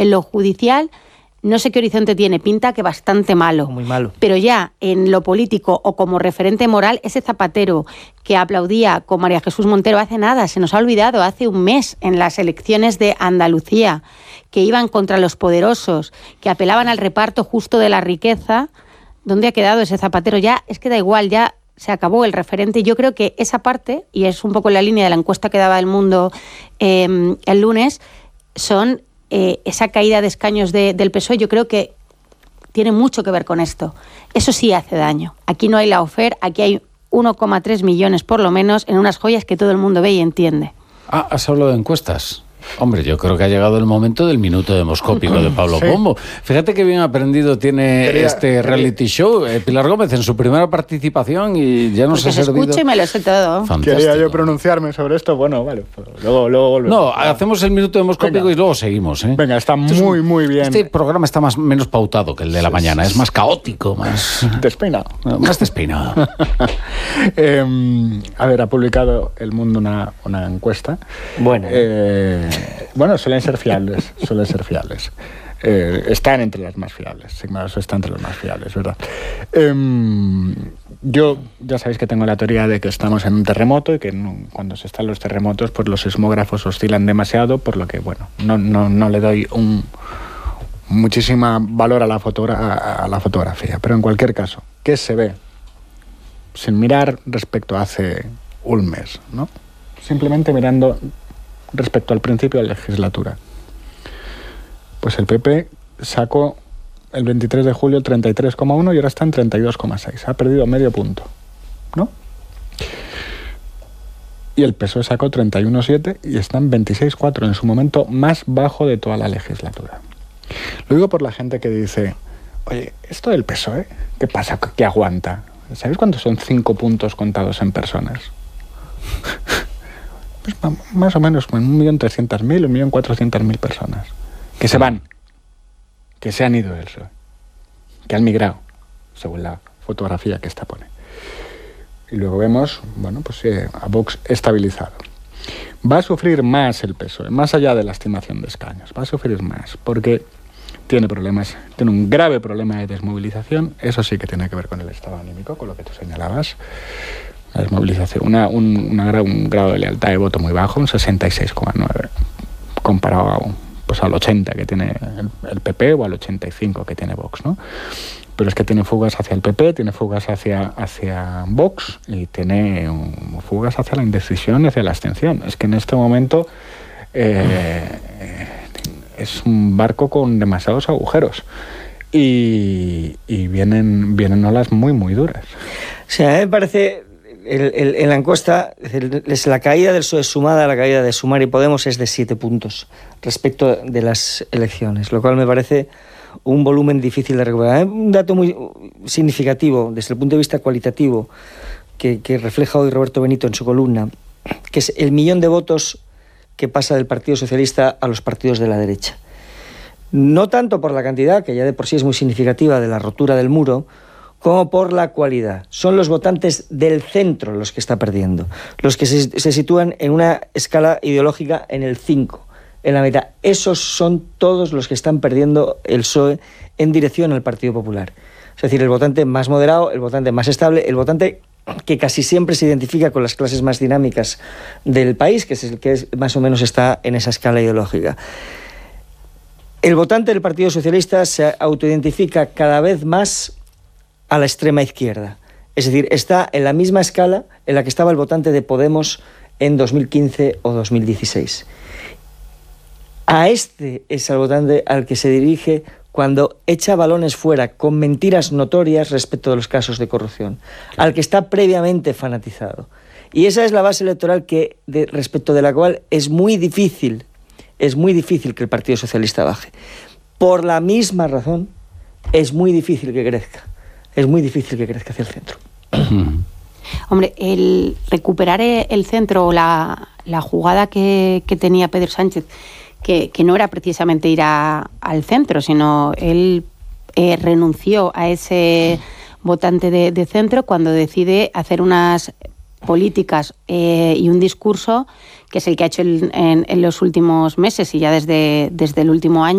En lo judicial, no sé qué horizonte tiene, pinta que bastante malo. Muy malo. Pero ya en lo político o como referente moral, ese Zapatero que aplaudía con María Jesús Montero hace nada, se nos ha olvidado, hace un mes en las elecciones de Andalucía, que iban contra los poderosos, que apelaban al reparto justo de la riqueza. ¿Dónde ha quedado ese Zapatero? Ya es que da igual, ya se acabó el referente. Yo creo que esa parte, y es un poco en la línea de la encuesta que daba El Mundo el lunes, son esa caída de escaños del PSOE. Yo creo que tiene mucho que ver con esto. Eso sí hace daño. Aquí no hay lawfare, aquí hay 1,3 millones por lo menos en unas joyas que todo el mundo ve y entiende. ¿Has hablado de encuestas? Hombre, yo creo que ha llegado el momento del minuto demoscópico de Pablo Pombo. Fíjate qué bien aprendido tiene este reality show. Pilar Gómez en su primera participación y ya nos ha servido. Escucho y me lo sé todo. Fantástico. Quería yo pronunciarme sobre esto. Bueno, vale, luego volvemos. No, hacemos el minuto demoscópico y luego seguimos. Venga, está muy bien. Este programa está menos pautado que el de la mañana. Es más caótico, más despeinado. Más despeinado. A ver, ha publicado El Mundo una encuesta. Bueno. Bueno, suelen ser fiables. Están entre las más fiables. Sigmaros está entre las más fiables, ¿verdad? Yo ya sabéis que tengo la teoría de que estamos en un terremoto y que cuando se están los terremotos, pues los sismógrafos oscilan demasiado, por lo que, bueno, no le doy muchísima valor a la fotografía. Pero en cualquier caso, ¿qué se ve? Sin mirar respecto a hace un mes, ¿no? Simplemente mirando respecto al principio de la legislatura. Pues el PP sacó el 23 de julio 33,1 y ahora está en 32,6. Ha perdido medio punto, ¿no? Y el PSOE sacó 31,7 y está en 26,4, en su momento más bajo de toda la legislatura. Lo digo por la gente que dice, oye, ¿esto del PSOE qué pasa? ¿Qué aguanta? ¿Sabéis cuántos son 5 puntos contados en personas? Pues más o menos 1.300.000, 1.400.000 personas que se van, que se han ido del PSOE, que han migrado, según la fotografía que esta pone. Y luego vemos, bueno, pues a Vox estabilizado. Va a sufrir más el PSOE, más allá de la estimación de escaños, va a sufrir más, porque tiene un grave problema de desmovilización. Eso sí que tiene que ver con el estado anímico, con lo que tú señalabas. La desmovilización, un grado de lealtad de voto muy bajo, un 66,9, comparado pues al 80 que tiene el PP o al 85 que tiene Vox, ¿no? Pero es que tiene fugas hacia el PP, tiene fugas hacia Vox y tiene fugas hacia la indecisión y hacia la abstención. Es que en este momento es un barco con demasiados agujeros y vienen olas muy, muy duras. O sea, a mí me parece, en la encuesta, la caída del PSOE sumada a la caída de Sumar y Podemos es de 7 puntos respecto de las elecciones, lo cual me parece un volumen difícil de recuperar. Un dato muy significativo desde el punto de vista cualitativo que refleja hoy Roberto Benito en su columna, que es el millón de votos que pasa del Partido Socialista a los partidos de la derecha. No tanto por la cantidad, que ya de por sí es muy significativa, de la rotura del muro, como por la cualidad. Son los votantes del centro los que está perdiendo, los que se sitúan en una escala ideológica en el 5, en la mitad. Esos son todos los que están perdiendo el PSOE en dirección al Partido Popular. Es decir, el votante más moderado, el votante más estable, el votante que casi siempre se identifica con las clases más dinámicas del país, que es el que más o menos está en esa escala ideológica. El votante del Partido Socialista se autoidentifica cada vez más a la extrema izquierda. Es decir, está en la misma escala en la que estaba el votante de Podemos en 2015 o 2016. A este es el votante al que se dirige cuando echa balones fuera con mentiras notorias respecto de los casos de corrupción, al que está previamente fanatizado. Y esa es la base electoral respecto de la cual es muy difícil que el Partido Socialista baje. Por la misma razón, es muy difícil que crezca. Es muy difícil que crezca hacia el centro. Hombre, el recuperar el centro o la jugada que tenía Pedro Sánchez, que no era precisamente ir al centro, sino él renunció a ese votante de centro cuando decide hacer unas políticas y un discurso que es el que ha hecho en los últimos meses y ya desde el último año.